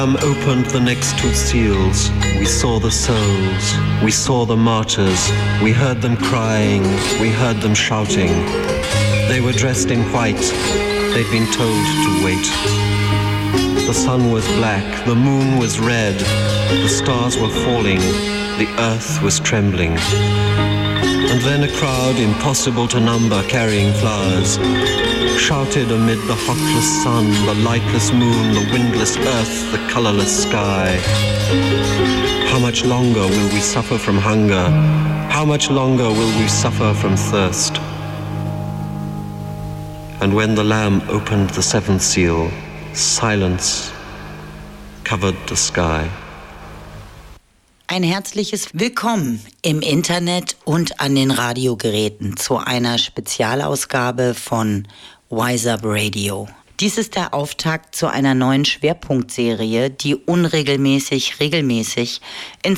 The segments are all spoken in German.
Opened the next two seals. We saw the souls. We saw the martyrs. We heard them crying. We heard them shouting. They were dressed in white. They'd been told to wait. The sun was black. The moon was red. The stars were falling. The earth was trembling. And then a crowd impossible to number, carrying flowers, shouted amid the hotless sun, the lightless moon, the windless earth, the colorless sky. How much longer will we suffer from hunger? How much longer will we suffer from thirst? And when the Lamb opened the seventh seal, silence covered the sky. Ein herzliches Willkommen im Internet und an den Radiogeräten zu einer Spezialausgabe von Wise Up Radio. Dies ist der Auftakt zu einer neuen Schwerpunktserie, die regelmäßig in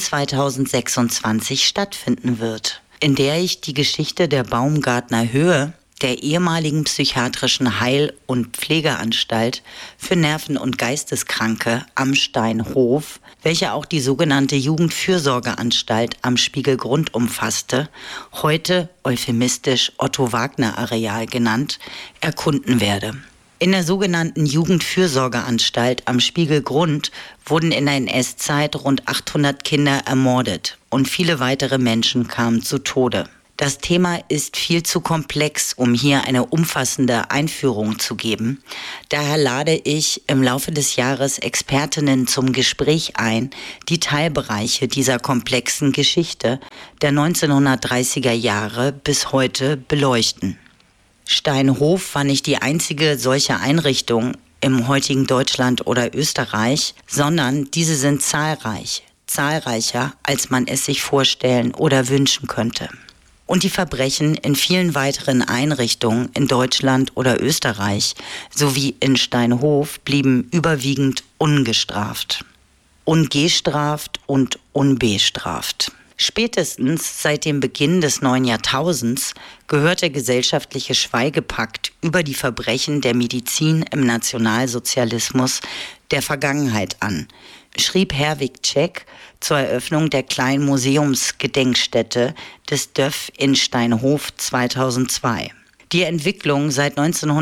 2026 stattfinden wird, in der ich die Geschichte der Baumgartner Höhe, der ehemaligen psychiatrischen Heil- und Pflegeanstalt für Nerven- und Geisteskranke am Steinhof, welche auch die sogenannte Jugendfürsorgeanstalt am Spiegelgrund umfasste, heute euphemistisch Otto-Wagner-Areal genannt, erkunden werde. In der sogenannten Jugendfürsorgeanstalt am Spiegelgrund wurden in der NS-Zeit rund 800 Kinder ermordet und viele weitere Menschen kamen zu Tode. Das Thema ist viel zu komplex, um hier eine umfassende Einführung zu geben. Daher lade ich im Laufe des Jahres Expertinnen zum Gespräch ein, die Teilbereiche dieser komplexen Geschichte der 1930er Jahre bis heute beleuchten. Steinhof war nicht die einzige solche Einrichtung im heutigen Deutschland oder Österreich, sondern diese sind zahlreicher, als man es sich vorstellen oder wünschen könnte. Und die Verbrechen in vielen weiteren Einrichtungen in Deutschland oder Österreich sowie in Steinhof blieben überwiegend ungestraft. Ungestraft und unbestraft. Spätestens seit dem Beginn des neuen Jahrtausends gehört der gesellschaftliche Schweigepakt über die Verbrechen der Medizin im Nationalsozialismus der Vergangenheit an, schrieb Herwig Czech zur Eröffnung der kleinen Museumsgedenkstätte des DÖF in Steinhof 2002. Die Entwicklung seit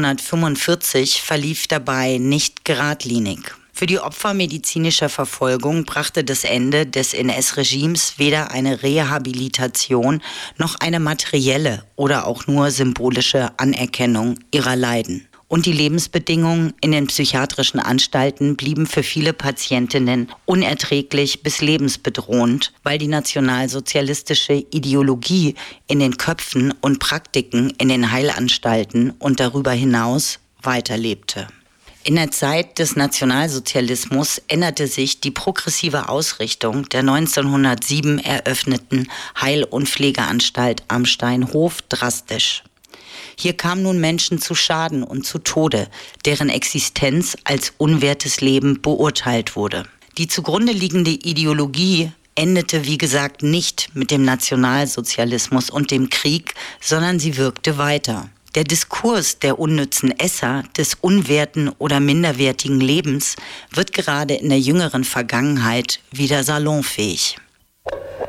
1945 verlief dabei nicht geradlinig. Für die Opfer medizinischer Verfolgung brachte das Ende des NS-Regimes weder eine Rehabilitation noch eine materielle oder auch nur symbolische Anerkennung ihrer Leiden. Und die Lebensbedingungen in den psychiatrischen Anstalten blieben für viele Patientinnen unerträglich bis lebensbedrohend, weil die nationalsozialistische Ideologie in den Köpfen und Praktiken in den Heilanstalten und darüber hinaus weiterlebte. In der Zeit des Nationalsozialismus änderte sich die progressive Ausrichtung der 1907 eröffneten Heil- und Pflegeanstalt am Steinhof drastisch. Hier kamen nun Menschen zu Schaden und zu Tode, deren Existenz als unwertes Leben beurteilt wurde. Die zugrunde liegende Ideologie endete, wie gesagt, nicht mit dem Nationalsozialismus und dem Krieg, sondern sie wirkte weiter. Der Diskurs der unnützen Esser, des unwerten oder minderwertigen Lebens wird gerade in der jüngeren Vergangenheit wieder salonfähig.